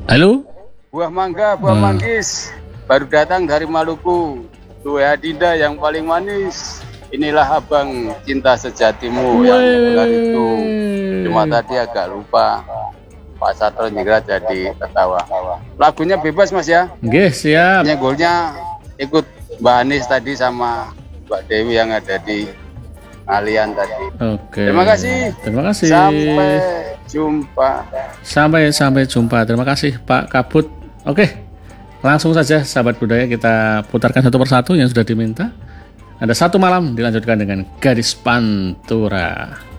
Halo? Buah mangga, buah manggis. Baru datang dari Maluku. Tuh Adinda yang paling manis. Inilah abang cinta sejatimu yang benar itu. Cuma tadi agak lupa. Pak Satrio Ningrat jadi ketawa. Lagunya bebas Mas ya. Nggih, siap. Nyenggolnya ikut Mbak Anis tadi sama Mbak Dewi yang ada di Ngalian tadi. Oke. Terima kasih. Terima kasih. Sampai jumpa. Sampai jumpa. Terima kasih Pak Kabut. Oke. Langsung saja sahabat budaya kita putarkan satu persatu yang sudah diminta. Ada Satu Malam dilanjutkan dengan Gadis Pantura.